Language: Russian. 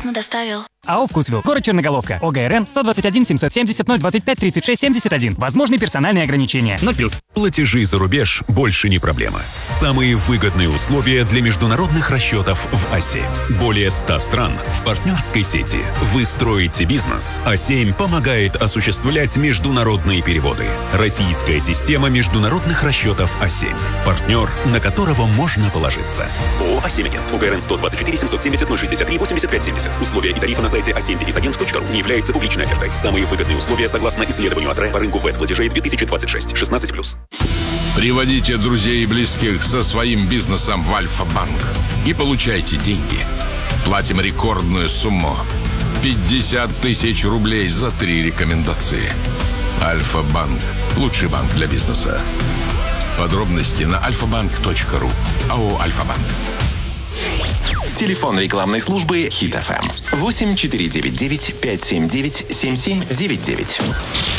но доставил. АО «Вкусвилл», город Черноголовка, ОГРН 121 770 025 36 71. Возможны персональные ограничения. 0+. Платежи за рубеж больше не проблема. Самые выгодные условия для международных расчетов в Оси. Более 100 стран в партнерской сети. Вы строите бизнес. А7 помогает осуществлять международные переводы. Российская система международных расчетов А7. Партнер, на которого можно положиться. ООО «А7 Агент». ОГРН 124 770 063 85 70. Условия и тарифы на сайте a7-agent.ru не являются публичной офертой. Самые выгодные условия согласно исследованию АТРЭ по рынку ВЭД-платежей 2026. 16+. Приводите друзей и близких со своим бизнесом в Альфа-банк и получайте деньги. Платим рекордную сумму. 50 тысяч рублей за 3 рекомендации. Альфа-банк. Лучший банк для бизнеса. Подробности на alfabank.ru. АО «Альфа-банк». Телефон рекламной службы Хит FM 8499 579 7799.